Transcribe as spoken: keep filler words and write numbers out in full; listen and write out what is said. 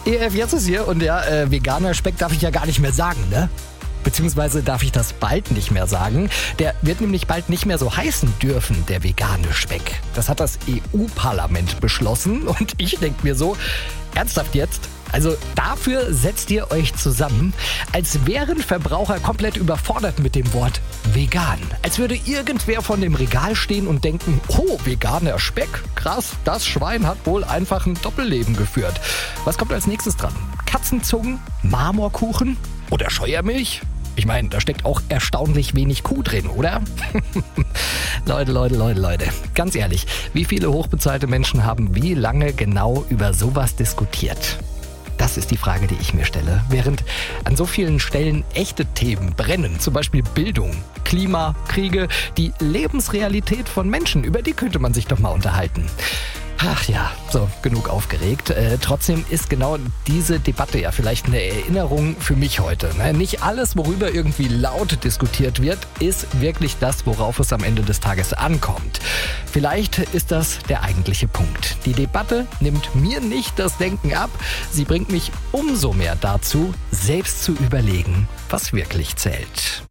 E F jetzt ist hier und ja, äh, veganer Speck darf ich ja gar nicht mehr sagen, ne? Beziehungsweise darf ich das bald nicht mehr sagen. Der wird nämlich bald nicht mehr so heißen dürfen, der vegane Speck. Das hat das E U-Parlament beschlossen und ich denke mir so, ernsthaft jetzt? Also dafür setzt ihr euch zusammen, als wären Verbraucher komplett überfordert mit dem Wort vegan. Als würde irgendwer von dem Regal stehen und denken, oh, veganer Speck, krass, das Schwein hat wohl einfach ein Doppelleben geführt. Was kommt als nächstes dran? Katzenzungen, Marmorkuchen oder Scheuermilch? Ich meine, da steckt auch erstaunlich wenig Kuh drin, oder? Leute, Leute, Leute, Leute. Ganz ehrlich, wie viele hochbezahlte Menschen haben wie lange genau über sowas diskutiert? Das ist die Frage, die ich mir stelle. Während an so vielen Stellen echte Themen brennen, zum Beispiel Bildung, Klima, Kriege, die Lebensrealität von Menschen, über die könnte man sich doch mal unterhalten. Ach ja, so, genug aufgeregt. Äh, trotzdem ist genau diese Debatte ja vielleicht eine Erinnerung für mich heute. Ne? Nicht alles, worüber irgendwie laut diskutiert wird, ist wirklich das, worauf es am Ende des Tages ankommt. Vielleicht ist das der eigentliche Punkt. Die Debatte nimmt mir nicht das Denken ab. Sie bringt mich umso mehr dazu, selbst zu überlegen, was wirklich zählt.